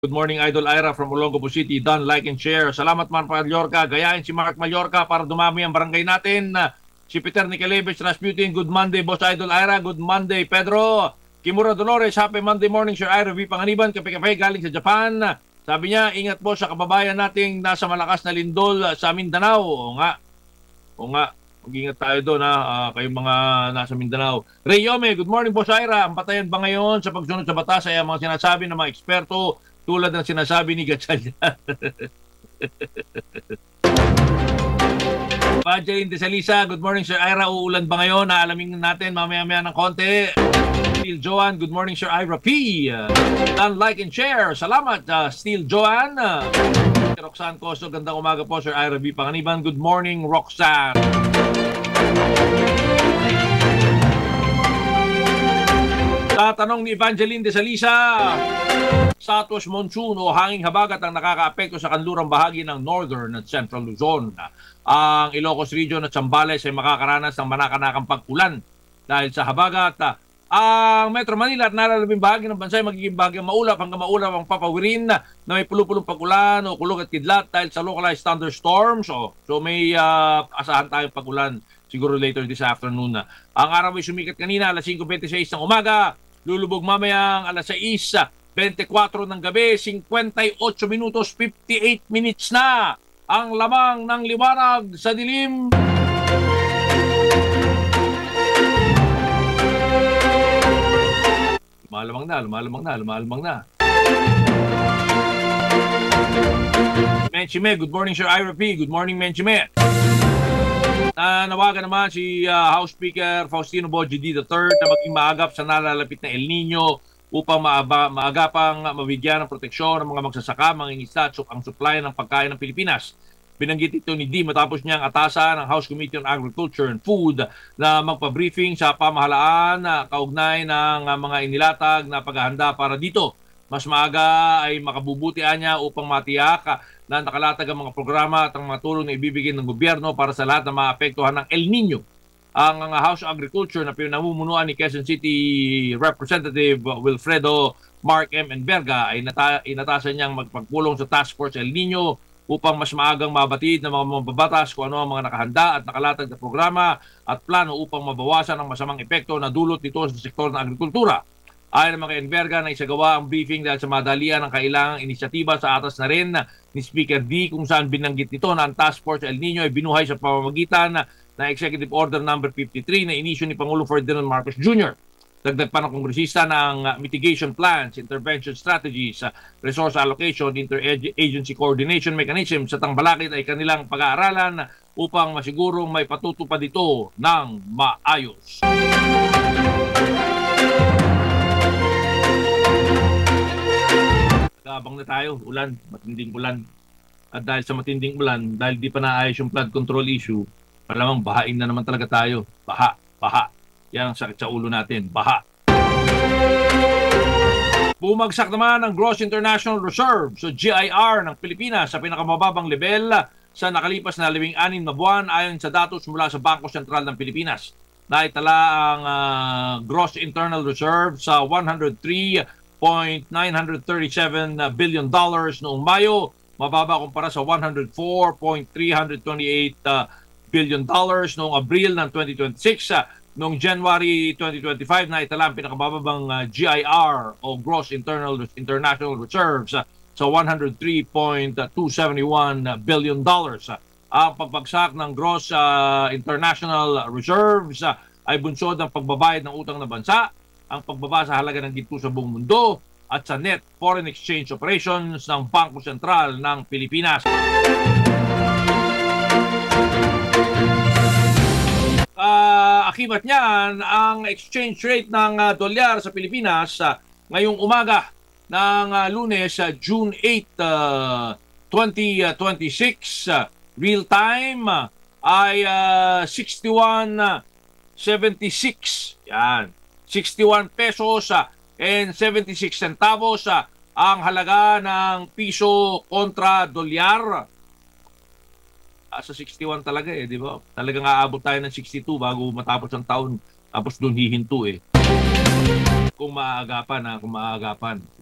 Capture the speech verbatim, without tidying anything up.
Good morning, Idol Ira from Olongapo City. Done, like and share. Salamat man, Mallorca. Gayahin si Mark Mallorca para dumami ang barangay natin. Si Peter Nicolevich, Rasputin. Good Monday, Boss Idol Ira. Good Monday, Pedro. Kimura Dolores, happy Monday morning, Sir Ira V. Panganiban. Kape-kape galing sa Japan. Sabi niya, ingat po sa kababayan nating nasa malakas na lindol sa Mindanao. O nga. O nga. Mag-ingat tayo doon ha, uh, kayong mga nasa Mindanao. Ray Yome, good morning po, Ira. Ang patayan ba ngayon sa pagsunod sa batas ay ang mga sinasabi ng mga eksperto tulad ng sinasabi ni Gatchalian? Evangeline de Salisa, good morning, Sir Ira. Uulan ba ngayon? Naalamin natin mamaya-maya ng konti. Steel Joan, good morning, Sir Ira P. Dan, like and share. Salamat, uh, Steel Joan. Roxanne Costo, gandang umaga po, Sir Ira B. Panganiban. Good morning, Roxanne. Sa tanong ni Evangeline de Salisa, Southwest monsoon o hanging habagat ang nakakaapekto sa kanlurang bahagi ng Northern at Central Luzon. Ang Ilocos Region at Zambales ay makakaranas ng manakanakang pag-ulan dahil sa habagat. Ang Metro Manila at nalalabing bahagi ng bansa ay magiging bahagyang maulap hanggang maulap ang papawirin na may pulupulong pag-ulan o kulog at kidlat dahil sa localized thunderstorms. So, so may uh, asahan tayong pag-ulan siguro later this afternoon. Ang araw ay sumikat kanina alas singko twenty-six ng umaga, lulubog mamayang alas sais twenty-four ng gabi, fifty-eight minutos, fifty-eight minutes na ang lamang ng liwanag sa dilim. Lumalamang na, lumalamang na, lumalamang na. Menchime, good morning, Sir Ira P. Good morning, Menchime. Uh, nawagan naman si uh, House Speaker Faustino Boji D the third na maging maagap sa nalalapit na El Nino upang maaba, maagapang mabigyan ng proteksyon ng mga magsasaka, mangingisda at ang supply ng pagkain ng Pilipinas. Binanggit ito ni D matapos niyang atasan ng House Committee on Agriculture and Food na magpa-briefing sa pamahalaan na kaugnay ng mga inilatag na paghahanda para dito. Mas maaga ay makabubutian niya upang matiyak na nakalatag ang mga programa at ang mga tulong na ibibigay ng gobyerno para sa lahat ng mga apektuhan ng El Nino. Ang House of Agriculture na pinamumunuan ni Quezon City Representative Wilfredo Mark M. Enverga ay nata- inatasan niyang magpagpulong sa Task Force El Nino upang mas maagang mabatid ng mga mababatas kung ano ang mga nakahanda at nakalatag na programa at plano upang mabawasan ang masamang epekto na dulot nito sa sektor ng agrikultura. Ayon naman kay Enverga na isagawa ang briefing dahil sa madalian ng kailangang inisyatiba sa atas na rin ni Speaker D kung saan binanggit nito na ang Task Force El Nino ay binuhay sa pamamagitan na Executive Order number fifty-three na inisyu ni Pangulong Ferdinand Marcos Junior Dagdag pa ng kongresista ng mitigation plans, intervention strategies, resource allocation, interagency coordination mechanism sa tangbalakid ay kanilang pag-aaralan upang masigurong may patutupad ito ng maayos. Nag-aabang na tayo, ulan, matinding ulan. At dahil sa matinding ulan, dahil di pa naayos yung flood control issue, malamang bahain na naman talaga tayo. Baha, baha. Yan ang sakit sa ulo natin, baha. Bumagsak naman ang Gross International Reserve, so G I R ng Pilipinas sa pinakamababang level sa nakalipas na labing anim na buwan ayon sa datos mula sa Bangko Sentral ng Pilipinas. Naitala ang uh, Gross Internal Reserve sa one hundred three point nine three seven billion dollars noong Mayo, mababa kumpara sa one hundred four point three two eight uh, billion dollars noong Abril ng twenty twenty-six. Uh, noong January twenty twenty-five na itala ang pinakamababang uh, G I R o Gross Internal International Reserves uh, sa one hundred three point two seven one billion dollars. Uh, ang pagbagsak ng Gross uh, International Reserves uh, ay bunsod ng pagbabayad ng utang ng bansa, ang pagbaba sa halaga ng ginto sa buong mundo at sa net foreign exchange operations ng Bangko Sentral ng Pilipinas. Uh, akibat niyan ang exchange rate ng uh, dolyar sa Pilipinas uh, ngayong umaga ng uh, Lunes, uh, June eighth, uh, twenty twenty-six, uh, real time uh, ay uh, sixty-one seventy-six. Yan. sixty-one pesos uh, and seventy-six centavos uh, ang halaga ng piso kontra dolyar. Sa sixty-one talaga eh, di ba? Talagang aabot tayo ng sixty-two bago matapos ang taon, tapos doon hihinto eh. Kung maagapan ha, kung maagapan.